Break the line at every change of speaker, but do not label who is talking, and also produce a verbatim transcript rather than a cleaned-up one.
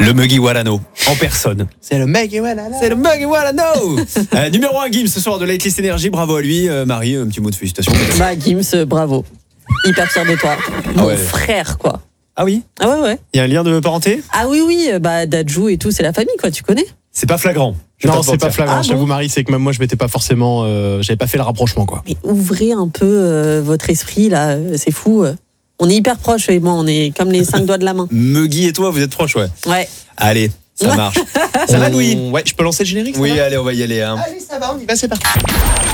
Le Muggy Walano, en personne.
C'est le mec et voilà.
C'est le Muggy Walano. euh, Numéro un, Gims, ce soir de Lightlist Energy. Bravo à lui. Euh, Marie, un petit mot de félicitations.
Bah, Gims, bravo. Hyper fier de toi. Mon
Ah ouais.
frère, quoi.
Ah oui.
Ah ouais, ouais.
Il y a un lien de parenté?
Ah oui, oui, bah, Dadju et tout, c'est la famille, quoi, tu connais?
C'est pas flagrant. Je vais
Non,
te
c'est pas
mentir.
flagrant.
Ah
J'avoue,
bon
Marie, c'est que même moi, je m'étais pas forcément. Euh, j'avais pas fait le rapprochement, quoi.
Mais ouvrez un peu euh, votre esprit, là, euh, c'est fou. euh. On est hyper proches, et moi, on est comme les cinq doigts de la main.
Muggy et toi, vous êtes proches, ouais.
Ouais.
Allez, ça marche. Ça va, Louis?
Ouais, je peux lancer le générique? ça
Oui,
va
allez, on va y aller. Hein.
Allez, ça va, on y va, c'est parti.